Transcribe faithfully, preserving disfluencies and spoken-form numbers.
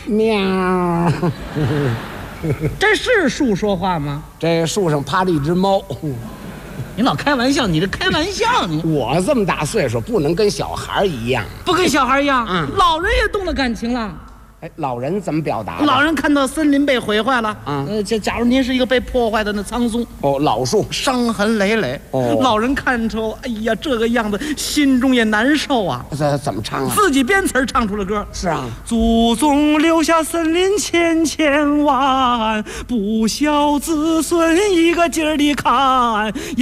喵。 这是树说话吗？ 这树上趴着一只猫。 你老开玩笑，你这开玩笑，你我这么大岁数，不能跟小孩一样， 不跟小孩一样。 嗯， 老人也动了感情了。 哎，老人怎么表达的？ 老人看到森林被毁坏了， 嗯呃，假假如您是一个被破坏的那苍松， 哦，老树， 伤痕累累。 哦， 老人看着，哎呀，这个样子，心中也难受啊。 这怎么唱啊？ 自己编词儿唱出了歌。 是啊， 祖宗留下森林千千万，不孝子孙一个劲儿地看。